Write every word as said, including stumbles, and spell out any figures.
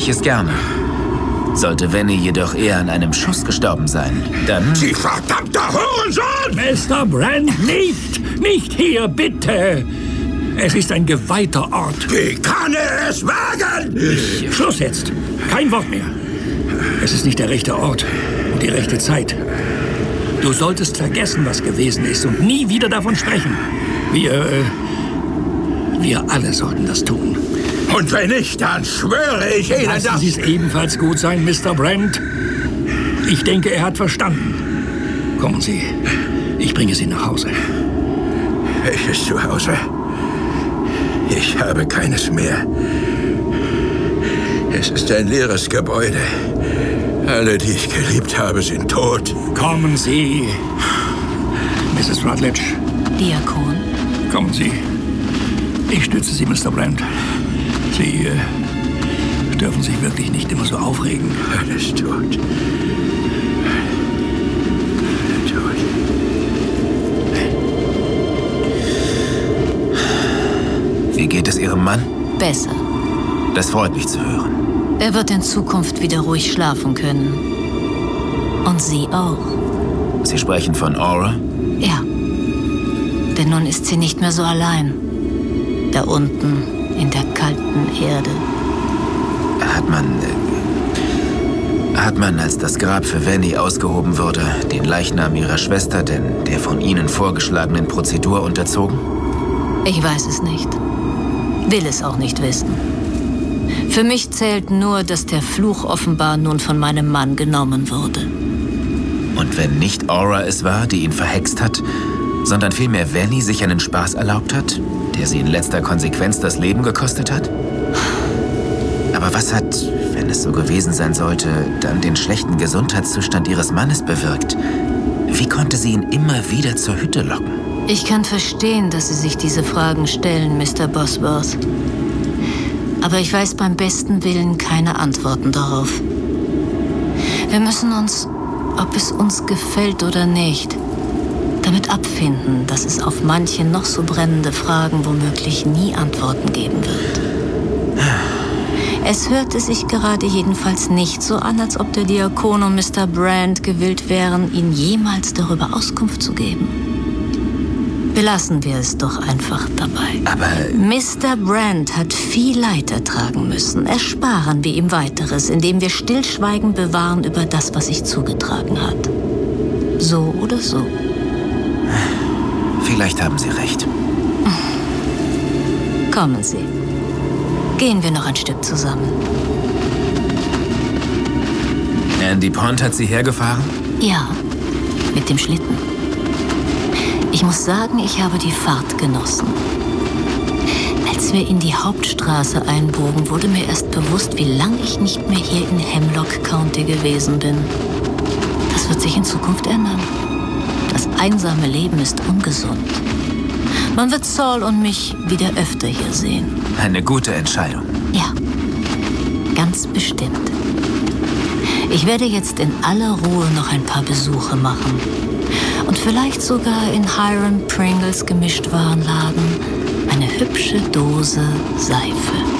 ich es gerne. Sollte Vanny jedoch eher an einem Schuss gestorben sein, dann... Sie verdammter Hurensohn! Mister Brand, nicht! Nicht hier, bitte! Es ist ein geweihter Ort. Wie kann er es wagen? Ich... Schluss jetzt! Kein Wort mehr! Es ist nicht der rechte Ort und die rechte Zeit. Du solltest vergessen, was gewesen ist und nie wieder davon sprechen. Wir... Äh, wir alle sollten das tun. Und wenn nicht, dann schwöre ich Ihnen, Lassen dass... Sie es ebenfalls gut sein, Mister Brand. Ich denke, er hat verstanden. Kommen Sie, ich bringe Sie nach Hause. Welches Zuhause? Ich habe keines mehr. Es ist ein leeres Gebäude. Alle, die ich geliebt habe, sind tot. Kommen Sie, Misses Rutledge. Diakon. Kommen Sie. Ich stütze Sie, Mister Brand. Sie äh, dürfen sich wirklich nicht immer so aufregen. Alles tot. Alles tot. Wie geht es Ihrem Mann? Besser. Das freut mich zu hören. Er wird in Zukunft wieder ruhig schlafen können. Und Sie auch. Sie sprechen von Aura? Ja. Denn nun ist sie nicht mehr so allein. Da unten in der kalten Erde. Hat man... Äh, hat man, als das Grab für Vanny ausgehoben wurde, den Leichnam ihrer Schwester denn der von Ihnen vorgeschlagenen Prozedur unterzogen? Ich weiß es nicht. Will es auch nicht wissen. Für mich zählt nur, dass der Fluch offenbar nun von meinem Mann genommen wurde. Und wenn nicht Aura es war, die ihn verhext hat, sondern vielmehr Vanny sich einen Spaß erlaubt hat, der sie in letzter Konsequenz das Leben gekostet hat? Aber was hat, wenn es so gewesen sein sollte, dann den schlechten Gesundheitszustand ihres Mannes bewirkt? Wie konnte sie ihn immer wieder zur Hütte locken? Ich kann verstehen, dass Sie sich diese Fragen stellen, Mister Bosworth. Aber ich weiß beim besten Willen keine Antworten darauf. Wir müssen uns, ob es uns gefällt oder nicht, damit abfinden, dass es auf manche noch so brennende Fragen womöglich nie Antworten geben wird. Es hörte sich gerade jedenfalls nicht so an, als ob der Diakon und Mister Brand gewillt wären, Ihnen jemals darüber Auskunft zu geben. Belassen wir es doch einfach dabei. Aber... Mister Brand hat viel Leid ertragen müssen. Ersparen wir ihm weiteres, indem wir Stillschweigen bewahren über das, was sich zugetragen hat. So oder so. Vielleicht haben Sie recht. Kommen Sie. Gehen wir noch ein Stück zusammen. Andy Pond hat Sie hergefahren? Ja, mit dem Schlitten. Ich muss sagen, ich habe die Fahrt genossen. Als wir in die Hauptstraße einbogen, wurde mir erst bewusst, wie lange ich nicht mehr hier in Hemlock County gewesen bin. Das wird sich in Zukunft ändern. Das einsame Leben ist ungesund. Man wird Saul und mich wieder öfter hier sehen. Eine gute Entscheidung. Ja, ganz bestimmt. Ich werde jetzt in aller Ruhe noch ein paar Besuche machen. Und vielleicht sogar in Hiram Pringles Gemischtwarenladen eine hübsche Dose Seife.